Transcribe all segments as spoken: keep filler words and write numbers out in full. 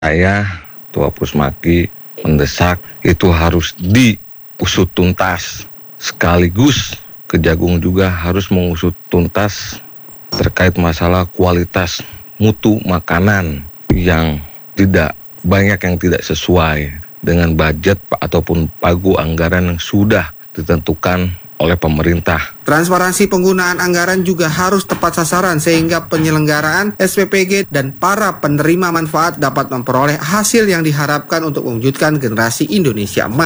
Saya, Ketua Pusmaki, mendesak itu harus diusut tuntas. Sekaligus Kejagung juga harus mengusut tuntas terkait masalah kualitas mutu makanan yang tidak banyak yang tidak sesuai dengan budget ataupun pagu anggaran yang sudah ditentukan oleh pemerintah. Transparansi penggunaan anggaran juga harus tepat sasaran sehingga penyelenggaraan S P P G dan para penerima manfaat dapat memperoleh hasil yang diharapkan untuk mewujudkan generasi Indonesia emas.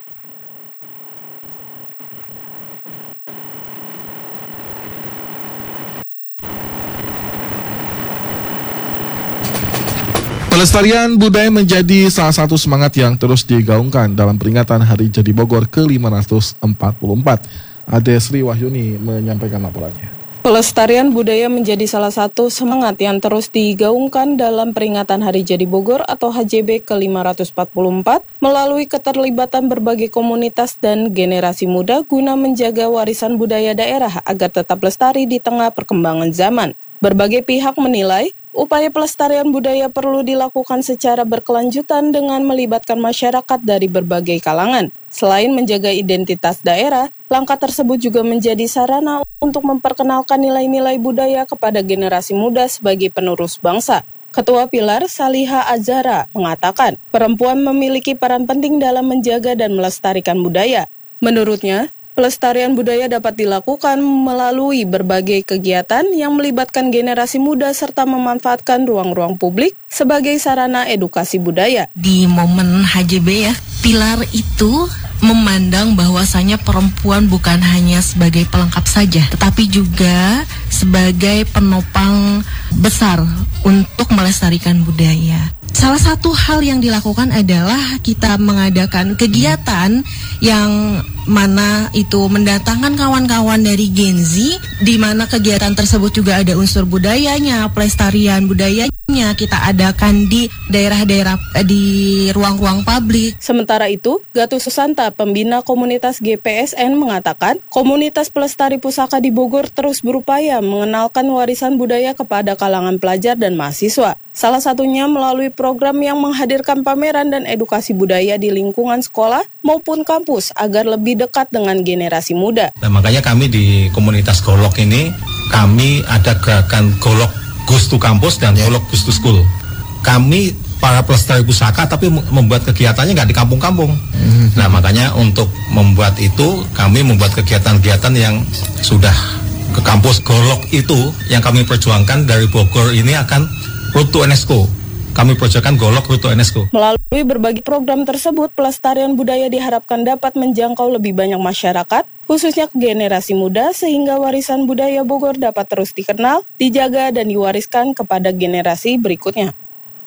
Pelestarian budaya menjadi salah satu semangat yang terus digaungkan dalam peringatan Hari Jadi Bogor ke lima ratus empat puluh empat. Ade Sri Wahyuni menyampaikan laporannya. Pelestarian budaya menjadi salah satu semangat yang terus digaungkan dalam peringatan Hari Jadi Bogor atau H J B ke lima ratus empat puluh empat melalui keterlibatan berbagai komunitas dan generasi muda guna menjaga warisan budaya daerah agar tetap lestari di tengah perkembangan zaman. Berbagai pihak menilai upaya pelestarian budaya perlu dilakukan secara berkelanjutan dengan melibatkan masyarakat dari berbagai kalangan. Selain menjaga identitas daerah, langkah tersebut juga menjadi sarana untuk memperkenalkan nilai-nilai budaya kepada generasi muda sebagai penerus bangsa. Ketua Pilar Saliha Azhara mengatakan, perempuan memiliki peran penting dalam menjaga dan melestarikan budaya. Menurutnya, pelestarian budaya dapat dilakukan melalui berbagai kegiatan yang melibatkan generasi muda serta memanfaatkan ruang-ruang publik sebagai sarana edukasi budaya. Di momen H J B ya, Pilar itu memandang bahwasanya perempuan bukan hanya sebagai pelengkap saja, tetapi juga sebagai penopang besar untuk melestarikan budaya. Salah satu hal yang dilakukan adalah kita mengadakan kegiatan yang mana itu mendatangkan kawan-kawan dari Gen Z, di mana kegiatan tersebut juga ada unsur budayanya, pelestarian budayanya kita adakan di daerah-daerah, di ruang-ruang publik. Sementara itu, Gatus Susanta, pembina komunitas G P S N mengatakan, komunitas pelestari pusaka di Bogor terus berupaya mengenalkan warisan budaya kepada kalangan pelajar dan mahasiswa. Salah satunya melalui program yang menghadirkan pameran dan edukasi budaya di lingkungan sekolah maupun kampus agar lebih dekat dengan generasi muda. Nah, makanya kami di komunitas Golok ini, kami ada gerakan Golok Goes to Campus dan Golok Goes to School. Kami para pelestari pusaka tapi membuat kegiatannya nggak di kampung-kampung. Mm-hmm. Nah, makanya untuk membuat itu, kami membuat kegiatan-kegiatan yang sudah ke kampus. Golok itu yang kami perjuangkan dari Bogor ini akan Road to UNESCO. Kami perjuangkan Golok Road to UNESCO. Melalui berbagai program tersebut, pelestarian budaya diharapkan dapat menjangkau lebih banyak masyarakat, khususnya ke generasi muda, sehingga warisan budaya Bogor dapat terus dikenal, dijaga, dan diwariskan kepada generasi berikutnya.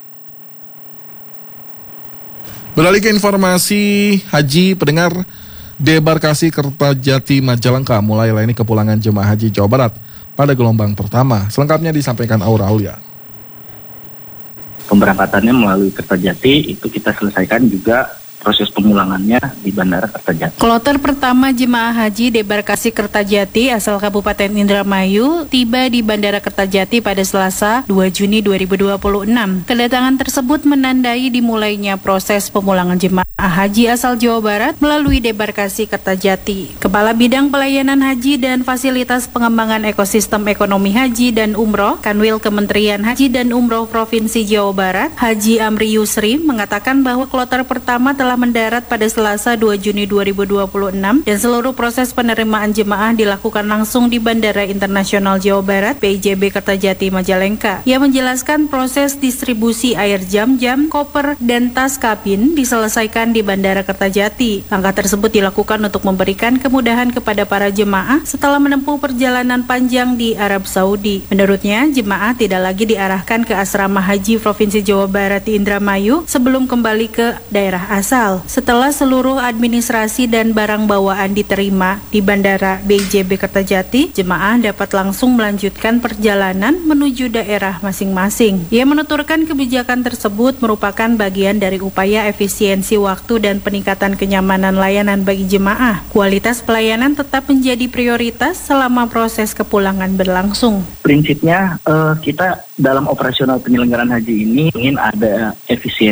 Beralih ke informasi haji, pendengar, debarkasi Kertajati Majalengka mulai layani kepulangan jemaah haji Jawa Barat pada gelombang pertama. Selengkapnya disampaikan Aura Aulia. Pemberangkatannya melalui Kertajati itu kita selesaikan juga proses pemulangannya di Bandara Kertajati. Kloter pertama jemaah haji debarkasi Kertajati asal Kabupaten Indramayu tiba di Bandara Kertajati pada Selasa dua Juni dua ribu dua puluh enam. Kedatangan tersebut menandai dimulainya proses pemulangan jemaah haji asal Jawa Barat melalui debarkasi Kertajati. Kepala Bidang Pelayanan Haji dan Fasilitas Pengembangan Ekosistem Ekonomi Haji dan Umroh, Kanwil Kementerian Haji dan Umroh Provinsi Jawa Barat, Haji Amri Yusri, mengatakan bahwa kloter pertama telah mendarat pada Selasa dua Juni dua ribu dua puluh enam dan seluruh proses penerimaan jemaah dilakukan langsung di Bandara Internasional Jawa Barat B I J B Kertajati Majalengka. Ia menjelaskan proses distribusi air jam-jam, koper, dan tas kabin diselesaikan di Bandara Kertajati. Langkah tersebut dilakukan untuk memberikan kemudahan kepada para jemaah setelah menempuh perjalanan panjang di Arab Saudi. Menurutnya, jemaah tidak lagi diarahkan ke asrama haji Provinsi Jawa Barat di Indramayu sebelum kembali ke daerah asal. asal. Setelah seluruh administrasi dan barang bawaan diterima di Bandara B J B Kertajati, jemaah dapat langsung melanjutkan perjalanan menuju daerah masing-masing. Ia menuturkan kebijakan tersebut merupakan bagian dari upaya efisiensi waktu dan peningkatan kenyamanan layanan bagi jemaah. Kualitas pelayanan tetap menjadi prioritas selama proses kepulangan berlangsung. Prinsipnya uh, kita dalam operasional penyelenggaraan haji ini ingin ada efisiensi